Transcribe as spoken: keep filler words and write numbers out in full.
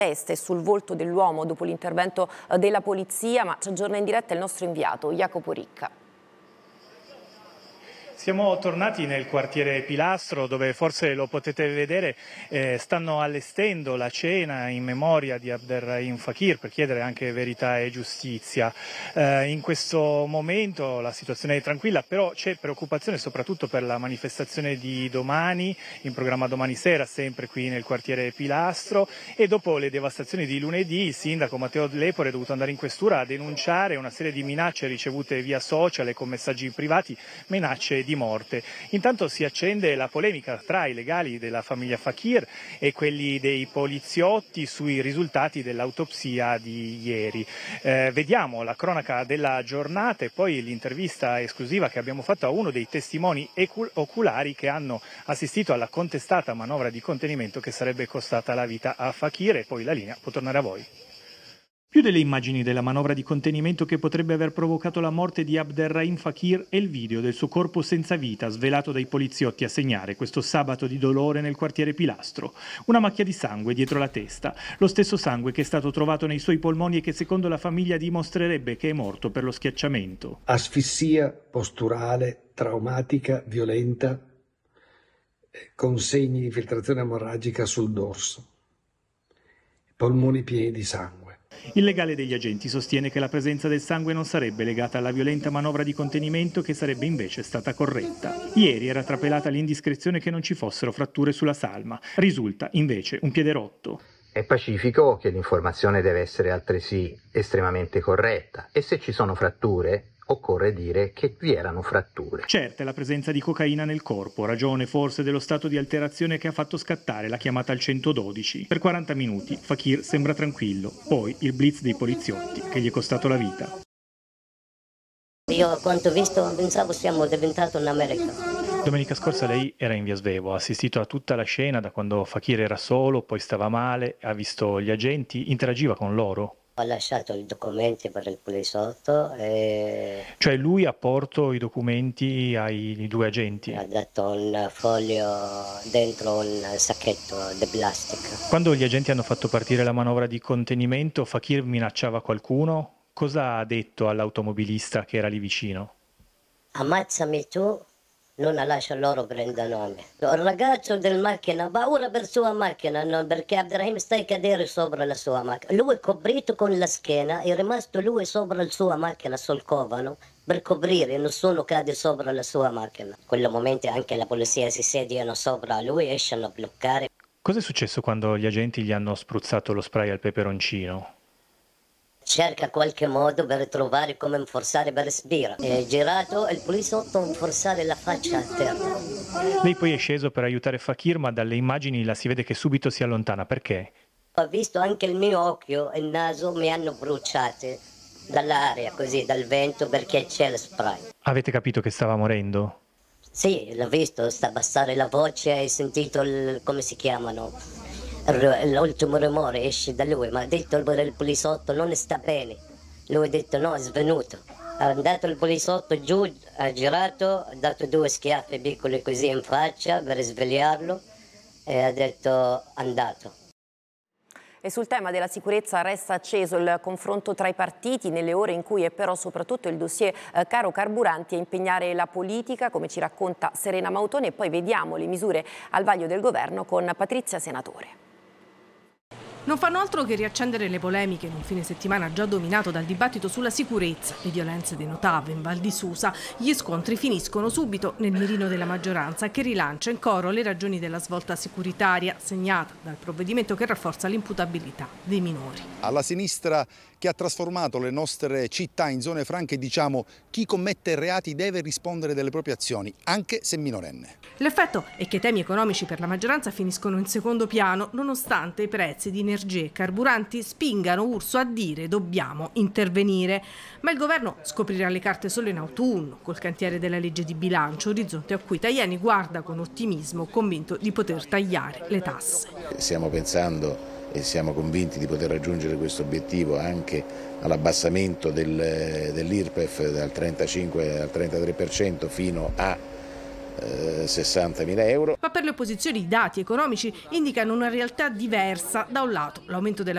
testa e sul volto dell'uomo dopo l'intervento della polizia, ma ci aggiorna in diretta il nostro inviato Jacopo Ricca. Siamo tornati nel quartiere Pilastro, dove forse lo potete vedere, eh, stanno allestendo la cena in memoria di Abderrahim Fakir per chiedere anche verità e giustizia. Eh, in questo momento la situazione è tranquilla, però c'è preoccupazione soprattutto per la manifestazione di domani, in programma domani sera, sempre qui nel quartiere Pilastro, e dopo le devastazioni di lunedì il sindaco Matteo Lepore è dovuto andare in questura a denunciare una serie di minacce ricevute via social e con messaggi privati, minacce di di morte. Intanto si accende la polemica tra i legali della famiglia Fakir e quelli dei poliziotti sui risultati dell'autopsia di ieri. Eh, vediamo la cronaca della giornata e poi l'intervista esclusiva che abbiamo fatto a uno dei testimoni oculari che hanno assistito alla contestata manovra di contenimento che sarebbe costata la vita a Fakir, e poi la linea può tornare a voi. Più delle immagini della manovra di contenimento che potrebbe aver provocato la morte di Abderrahim Fakir è il video del suo corpo senza vita svelato dai poliziotti a segnare questo sabato di dolore nel quartiere Pilastro. Una macchia di sangue dietro la testa, lo stesso sangue che è stato trovato nei suoi polmoni e che secondo la famiglia dimostrerebbe che è morto per lo schiacciamento. Asfissia posturale, traumatica, violenta, con segni di infiltrazione emorragica sul dorso, polmoni pieni di sangue. Il legale degli agenti sostiene che la presenza del sangue non sarebbe legata alla violenta manovra di contenimento, che sarebbe invece stata corretta. Ieri era trapelata l'indiscrezione che non ci fossero fratture sulla salma. Risulta invece un piede rotto. È pacifico che l'informazione deve essere altresì estremamente corretta e se ci sono fratture occorre dire che vi erano fratture. Certa è la presenza di cocaina nel corpo, ragione forse dello stato di alterazione che ha fatto scattare la chiamata al centododici. Per quaranta minuti Fakir sembra tranquillo, poi il blitz dei poliziotti che gli è costato la vita. Io quanto ho visto pensavo siamo diventati in America. Domenica scorsa lei era in via Svevo, ha assistito a tutta la scena da quando Fakir era solo, poi stava male, ha visto gli agenti, interagiva con loro. Ho lasciato i documenti per il poliziotto e... Cioè lui ha portato i documenti ai due agenti? Ha dato un foglio dentro un sacchetto di plastica. Quando gli agenti hanno fatto partire la manovra di contenimento, Fakir minacciava qualcuno? Cosa ha detto all'automobilista che era lì vicino? Ammazzami tu, non lascia loro prendere nome. Il ragazzo del macchina ha paura per sua macchina, no, perché Abderrahim sta a cadere sopra la sua macchina. Lui è coperto con la schiena, è rimasto lui sopra la sua macchina sul covano per coprire, nessuno cade sopra la sua macchina. In quel momento anche la polizia si sediano sopra lui, escono a bloccare. Cosa è successo quando gli agenti gli hanno spruzzato lo spray al peperoncino? Cerca qualche modo per trovare come forzare per respirare. È girato il poliziotto a forzare la faccia a terra. Lei poi è sceso per aiutare Fakir, ma dalle immagini la si vede che subito si allontana. Perché? Ho visto anche il mio occhio e il naso mi hanno bruciate dall'aria, così, dal vento, perché c'è lo spray. Avete capito che stava morendo? Sì, l'ho visto, sta a abbassare la voce, hai sentito il, come si chiamano? L'ultimo rumore esce da lui, ma ha detto il poliziotto non sta bene. Lui ha detto no, è svenuto. Ha andato il poliziotto giù, ha girato, ha dato due schiaffi piccoli così in faccia per svegliarlo e ha detto andato. E sul tema della sicurezza resta acceso il confronto tra i partiti nelle ore in cui è però soprattutto il dossier eh, caro carburanti a impegnare la politica, come ci racconta Serena Mautoni, e poi vediamo le misure al vaglio del governo con Patrizia Senatore. Non fanno altro che riaccendere le polemiche in un fine settimana già dominato dal dibattito sulla sicurezza, le violenze dei Notave in Val di Susa. Gli scontri finiscono subito nel mirino della maggioranza, che rilancia in coro le ragioni della svolta securitaria segnata dal provvedimento che rafforza l'imputabilità dei minori. Alla sinistra che ha trasformato le nostre città in zone franche, diciamo chi commette reati deve rispondere delle proprie azioni, anche se minorenne. L'effetto è che i temi economici per la maggioranza finiscono in secondo piano, nonostante i prezzi di energie e carburanti spingano Urso a dire dobbiamo intervenire. Ma il governo scoprirà le carte solo in autunno, col cantiere della legge di bilancio, orizzonte a cui Tajani guarda con ottimismo, convinto di poter tagliare le tasse. Stiamo pensando e siamo convinti di poter raggiungere questo obiettivo anche all'abbassamento del, dell'I R P E F dal trentacinque al trentatré per cento fino a eh, sessantamila euro. Ma per le opposizioni i dati economici indicano una realtà diversa. Da un lato l'aumento della